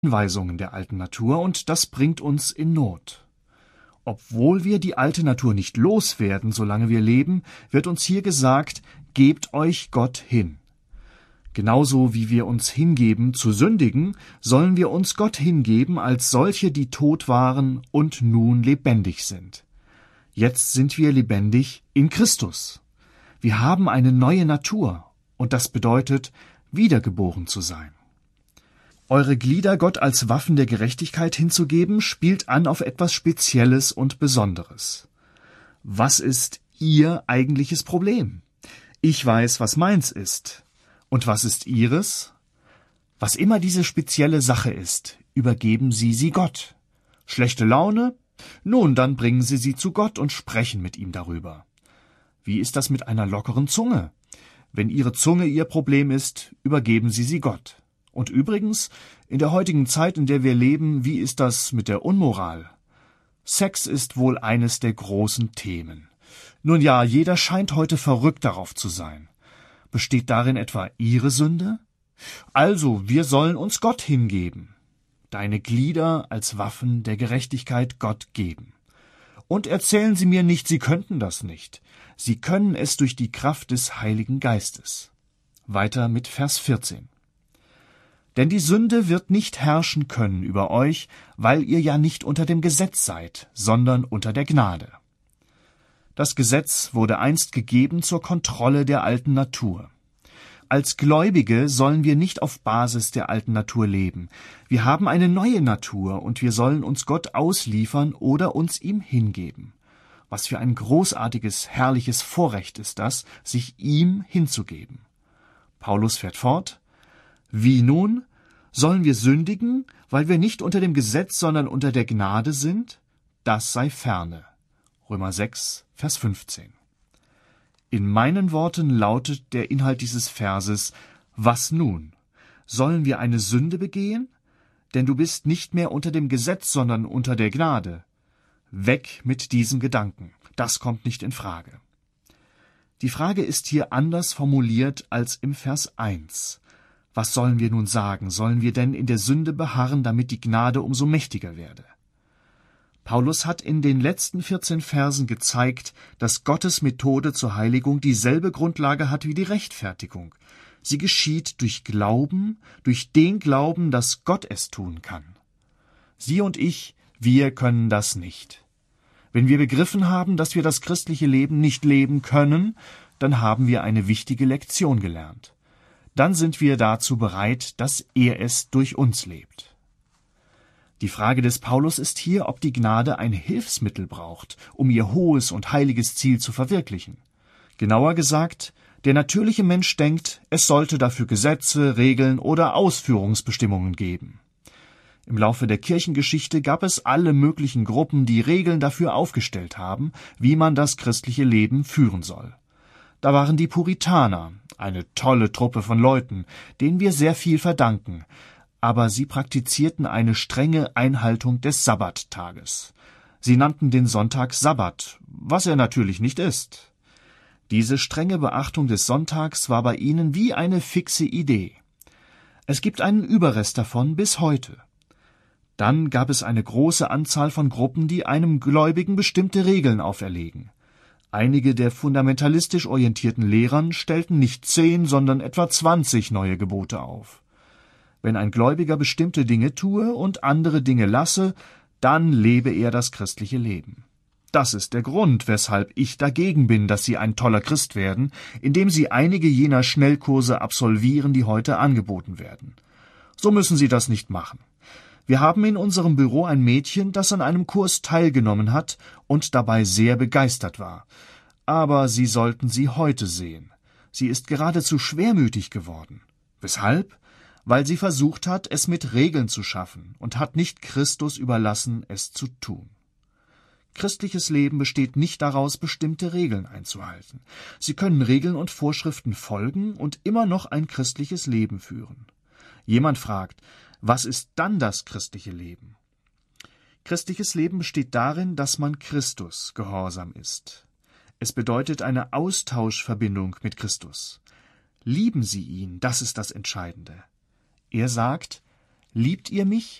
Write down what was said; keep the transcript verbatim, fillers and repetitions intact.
Anweisungen der alten Natur, und das bringt uns in Not. Obwohl wir die alte Natur nicht loswerden, solange wir leben, wird uns hier gesagt, gebt euch Gott hin. Genauso wie wir uns hingeben zu sündigen, sollen wir uns Gott hingeben als solche, die tot waren und nun lebendig sind. Jetzt sind wir lebendig in Christus. Wir haben eine neue Natur, und das bedeutet, wiedergeboren zu sein. Eure Glieder Gott als Waffen der Gerechtigkeit hinzugeben, spielt an auf etwas Spezielles und Besonderes. Was ist Ihr eigentliches Problem? Ich weiß, was meins ist. Und was ist Ihres? Was immer diese spezielle Sache ist, übergeben Sie sie Gott. Schlechte Laune? Nun, dann bringen Sie sie zu Gott und sprechen mit ihm darüber. Wie ist das mit einer lockeren Zunge? Wenn Ihre Zunge Ihr Problem ist, übergeben Sie sie Gott. Und übrigens, in der heutigen Zeit, in der wir leben, wie ist das mit der Unmoral? Sex ist wohl eines der großen Themen. Nun ja, jeder scheint heute verrückt darauf zu sein. Besteht darin etwa Ihre Sünde? Also, wir sollen uns Gott hingeben. Deine Glieder als Waffen der Gerechtigkeit Gott geben. Und erzählen Sie mir nicht, Sie könnten das nicht. Sie können es durch die Kraft des Heiligen Geistes. Weiter mit Vers vierzehn. Denn die Sünde wird nicht herrschen können über euch, weil ihr ja nicht unter dem Gesetz seid, sondern unter der Gnade. Das Gesetz wurde einst gegeben zur Kontrolle der alten Natur. Als Gläubige sollen wir nicht auf Basis der alten Natur leben. Wir haben eine neue Natur und wir sollen uns Gott ausliefern oder uns ihm hingeben. Was für ein großartiges, herrliches Vorrecht ist das, sich ihm hinzugeben. Paulus fährt fort: Wie nun? Sollen wir sündigen, weil wir nicht unter dem Gesetz, sondern unter der Gnade sind? Das sei ferne. Römer sechs, Vers fünfzehn. In meinen Worten lautet der Inhalt dieses Verses: Was nun? Sollen wir eine Sünde begehen? Denn du bist nicht mehr unter dem Gesetz, sondern unter der Gnade. Weg mit diesem Gedanken. Das kommt nicht in Frage. Die Frage ist hier anders formuliert als im Vers eins. Was sollen wir nun sagen? Sollen wir denn in der Sünde beharren, damit die Gnade umso mächtiger werde? Paulus hat in den letzten vierzehn Versen gezeigt, dass Gottes Methode zur Heiligung dieselbe Grundlage hat wie die Rechtfertigung. Sie geschieht durch Glauben, durch den Glauben, dass Gott es tun kann. Sie und ich, wir können das nicht. Wenn wir begriffen haben, dass wir das christliche Leben nicht leben können, dann haben wir eine wichtige Lektion gelernt. Dann sind wir dazu bereit, dass er es durch uns lebt. Die Frage des Paulus ist hier, ob die Gnade ein Hilfsmittel braucht, um ihr hohes und heiliges Ziel zu verwirklichen. Genauer gesagt, der natürliche Mensch denkt, es sollte dafür Gesetze, Regeln oder Ausführungsbestimmungen geben. Im Laufe der Kirchengeschichte gab es alle möglichen Gruppen, die Regeln dafür aufgestellt haben, wie man das christliche Leben führen soll. Da waren die Puritaner, eine tolle Truppe von Leuten, denen wir sehr viel verdanken, aber sie praktizierten eine strenge Einhaltung des Sabbattages. Sie nannten den Sonntag Sabbat, was er natürlich nicht ist. Diese strenge Beachtung des Sonntags war bei ihnen wie eine fixe Idee. Es gibt einen Überrest davon bis heute. Dann gab es eine große Anzahl von Gruppen, die einem Gläubigen bestimmte Regeln auferlegen. Einige der fundamentalistisch orientierten Lehrern stellten nicht zehn, sondern etwa zwanzig neue Gebote auf. Wenn ein Gläubiger bestimmte Dinge tue und andere Dinge lasse, dann lebe er das christliche Leben. Das ist der Grund, weshalb ich dagegen bin, dass Sie ein toller Christ werden, indem Sie einige jener Schnellkurse absolvieren, die heute angeboten werden. So müssen Sie das nicht machen. Wir haben in unserem Büro ein Mädchen, das an einem Kurs teilgenommen hat und dabei sehr begeistert war. Aber Sie sollten sie heute sehen. Sie ist geradezu schwermütig geworden. Weshalb? Weil sie versucht hat, es mit Regeln zu schaffen und hat nicht Christus überlassen, es zu tun. Christliches Leben besteht nicht daraus, bestimmte Regeln einzuhalten. Sie können Regeln und Vorschriften folgen und immer noch ein christliches Leben führen. Jemand fragt, was ist dann das christliche Leben? Christliches Leben besteht darin, dass man Christus gehorsam ist. Es bedeutet eine Austauschverbindung mit Christus. Lieben Sie ihn, das ist das Entscheidende. Er sagt, Liebt ihr mich,